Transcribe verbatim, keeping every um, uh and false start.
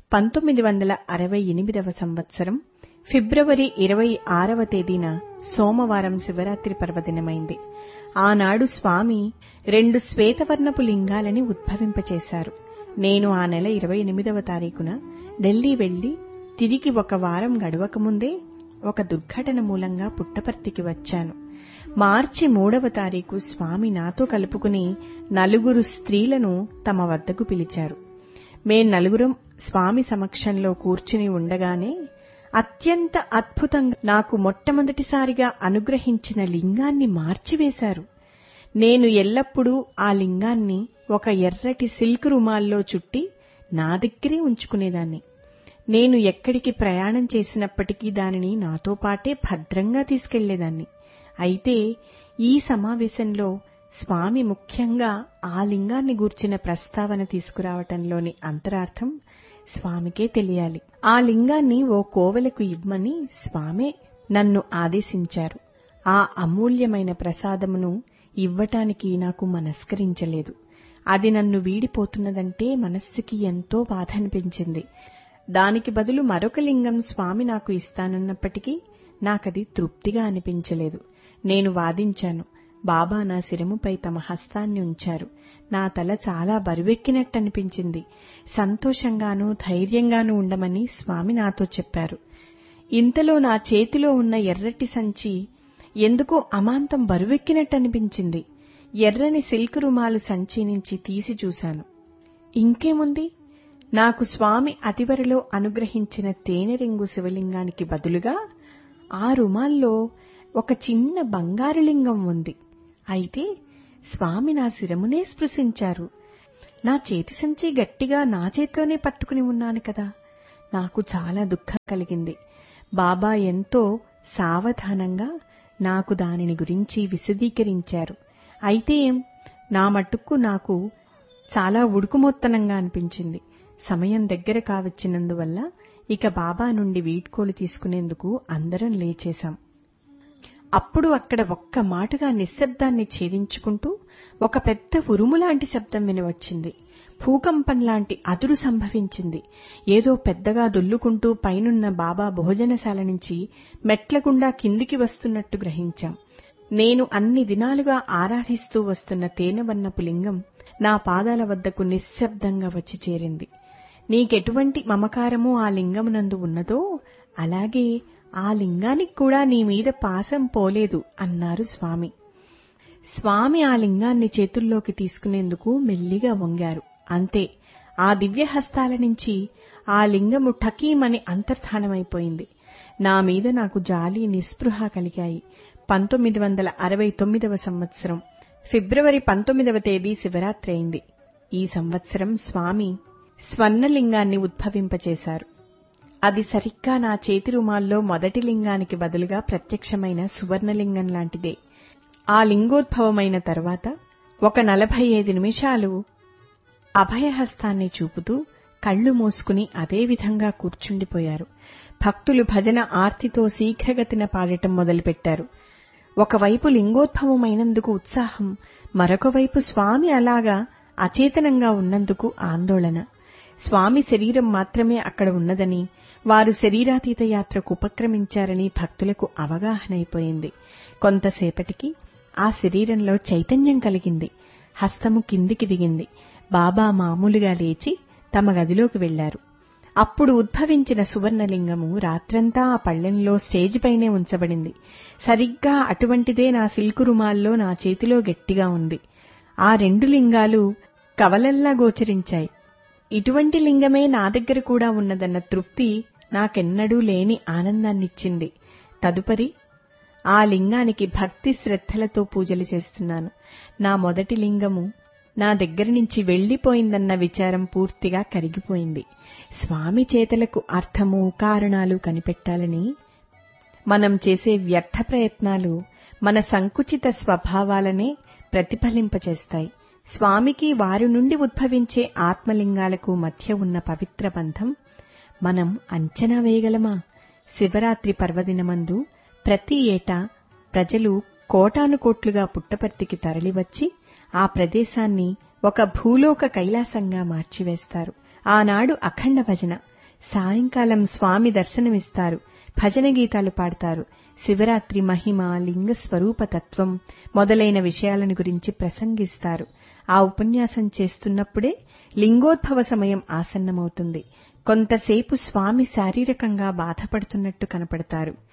పంతొమ్మిది వందల అరవై ఎనిమిదవ సంవత్సరం ఫిబ్రవరి ఇరవై ఆరవ తేదీన సోమవారం శివరాత్రి పర్వదినమైంది. ఆనాడు స్వామి రెండు శ్వేతవర్ణపు లింగాలని ఉద్భవింపచేశారు. నేను ఆ నెల ఇరవై ఎనిమిదవ తారీఖున ఢిల్లీ వెళ్లి తిరిగి ఒక వారం గడవకముందే ఒక దుర్ఘటన మూలంగా పుట్టపర్తికి వచ్చాను. మార్చి మూడవ తారీఖు స్వామి నాతో కలుపుకుని నలుగురు స్త్రీలను తమ వద్దకు పిలిచారు. మేం నలుగురం స్వామి సమక్షంలో కూర్చుని ఉండగానే అత్యంత అద్భుతంగా నాకు మొట్టమొదటిసారిగా అనుగ్రహించిన లింగాన్ని మార్చివేశారు. నేను ఎల్లప్పుడూ ఆ లింగాన్ని ఒక ఎర్రటి సిల్క్ రుమాల్లో చుట్టి నా దగ్గరే ఉంచుకునేదాన్ని. నేను ఎక్కడికి ప్రయాణం చేసినప్పటికీ దానిని నాతో పాటే భద్రంగా తీసుకెళ్లేదాన్ని. అయితే ఈ సమావేశంలో స్వామి ముఖ్యంగా ఆ లింగాన్ని గూర్చిన ప్రస్తావన తీసుకురావటంలోని అంతరార్థం స్వామికే తెలియాలి. ఆ లింగాన్ని ఓ కోవెలకు ఇవ్వమని స్వామే నన్ను ఆదేశించారు. ఆ అమూల్యమైన ప్రసాదమును ఇవ్వటానికి నాకు మనస్కరించలేదు. అది నన్ను వీడిపోతున్నదంటే మనస్సుకి ఎంతో బాధ అనిపించింది. దానికి బదులు మరొక లింగం స్వామి నాకు ఇస్తానన్నప్పటికీ నాకది తృప్తిగా అనిపించలేదు. నేను వాదించాను. బాబా నా శిరముపై తమ హస్తాన్ని ఉంచారు. నా తల చాలా బరువెక్కినట్టనిపించింది. సంతోషంగానూ ధైర్యంగానూ ఉండమని స్వామి నాతో చెప్పారు. ఇంతలో నా చేతిలో ఉన్న ఎర్రటి సంచి ఎందుకో అమాంతం బరువెక్కినట్టనిపించింది. ఎర్రని సిల్క్ రుమాలు సంచి నుంచి తీసి చూశాను. ఇంకేముంది, నాకు స్వామి అతివరలో అనుగ్రహించిన తేనెరింగు శివలింగానికి బదులుగా ఆ రుమాల్లో ఒక చిన్న బంగారు లింగం ఉంది. అయితే స్వామి నా శిరమునే స్పృశించారు. నా చేతి సంచి గట్టిగా నా చేతిలోనే పట్టుకుని ఉన్నాను కదా. నాకు చాలా దుఃఖం కలిగింది. బాబా ఎంతో సావధానంగా నాకు దానిని గురించి విశదీకరించారు. అయితే నా మట్టుకు నాకు చాలా ఉడుకుమొత్తనంగా అనిపించింది. సమయం దగ్గర కావచ్చినందువల్ల ఇక బాబా నుండి వీడ్కోలు తీసుకునేందుకు అందరం లేచేశాం. అప్పుడు అక్కడ ఒక్క మాటుగా నిశ్శబ్దాన్ని ఛేదించుకుంటూ ఒక పెద్ద ఉరుములాంటి శబ్దం వినవచ్చింది. భూకంపంలాంటి అదురు సంభవించింది. ఏదో పెద్దగా దొల్లుకుంటూ పైనున్న బాబా భోజనశాల నుంచి మెట్లగుండా కిందికి వస్తున్నట్టు గ్రహించాం. నేను అన్ని దినాలుగా ఆరాధిస్తూ వస్తున్న తేనెవర్ణపు లింగం నా పాదాల వద్దకు నిశ్శబ్దంగా వచ్చి చేరింది. నీకెటువంటి మమకారమో ఆ లింగమునందు ఉన్నదో అలాగే ఆ లింగానికి కూడా నీ మీద పాశం పోలేదు అన్నారు స్వామి. స్వామి ఆ లింగాన్ని చేతుల్లోకి తీసుకునేందుకు మెల్లిగా వంగారు. అంతే, ఆ దివ్యహస్తాల నుంచి ఆ లింగము ఠకీమని అంతర్ధానమైపోయింది. నా మీద నాకు జాలి నిస్పృహ కలిగాయి. పంతొమ్మిది వందల అరవై తొమ్మిదవ సంవత్సరం ఫిబ్రవరి పంతొమ్మిదవ తేదీ శివరాత్రి అయింది. ఈ సంవత్సరం స్వామి స్వర్ణలింగాన్ని ఉద్భవింపచేశారు. అది సరిగ్గా నా చేతి రుమాల్లో మొదటి లింగానికి బదులుగా ప్రత్యక్షమైన సువర్ణలింగం లాంటిదే. ఆ లింగోద్భవమైన తర్వాత ఒక నలభై ఐదు నిమిషాలు అభయహస్తాన్ని చూపుతూ కళ్లు మూసుకుని అదే విధంగా కూర్చుండిపోయారు. భక్తులు భజన ఆర్తితో శీఘ్రగతిన పాడటం మొదలుపెట్టారు. ఒకవైపు లింగోద్భవమైనందుకు ఉత్సాహం, మరొకవైపు స్వామి అలాగా అచేతనంగా ఉన్నందుకు ఆందోళన. స్వామి శరీరం మాత్రమే అక్కడ ఉన్నదని, వారు శరీరాతీత యాత్రకు ఉపక్రమించారని భక్తులకు అవగాహనైపోయింది. కొంతసేపటికి ఆ శరీరంలో చైతన్యం కలిగింది. హస్తము కిందికి దిగింది. బాబా మామూలుగా లేచి తమ గదిలోకి వెళ్లారు. అప్పుడు ఉద్భవించిన సువర్ణలింగము రాత్రంతా ఆ పళ్లెంలో స్టేజిపైనే ఉంచబడింది. సరిగ్గా అటువంటిదే నా సిల్కు రుమాల్లో నా చేతిలో గట్టిగా ఉంది. ఆ రెండు లింగాలు కవలల్లా గోచరించాయి. ఇటువంటి లింగమే నా దగ్గర కూడా ఉన్నదన్న తృప్తి నాకెన్నడూ లేని ఆనందాన్నిచ్చింది. తదుపరి ఆ లింగానికి భక్తి శ్రద్ధలతో పూజలు చేస్తున్నాను. నా మొదటి లింగము నా దగ్గర నుంచి వెళ్లిపోయిందన్న విచారం పూర్తిగా కరిగిపోయింది. స్వామి చేతలకు అర్థము కారణాలు కనిపెట్టాలని మనం చేసే వ్యర్థ ప్రయత్నాలు మన సంకుచిత స్వభావాలనే ప్రతిఫలింపచేస్తాయి. స్వామికి వారి నుండి ఉద్భవించే ఆత్మలింగాలకు మధ్య ఉన్న పవిత్ర బంధం మనం అంచనా వేయగలమా? శివరాత్రి పర్వదినమందు ప్రతి ఏటా ప్రజలు కోటానుకోట్లుగా పుట్టపర్తికి తరలివచ్చి ఆ ప్రదేశాన్ని ఒక భూలోక కైలాసంగా మార్చివేస్తారు. ఆనాడు అఖండ భజన, సాయంకాలం స్వామి దర్శనమిస్తారు, భజన గీతాలు పాడతారు, శివరాత్రి మహిమ, లింగ స్వరూపతత్వం మొదలైన విషయాలను గురించి ప్రసంగిస్తారు. ఆ ఉపన్యాసం చేస్తున్నప్పుడే లింగోద్భవ సమయం ఆసన్నమవుతుంది. కొంతసేపు స్వామి శారీరకంగా బాధపడుతున్నట్టు కనపడతారు.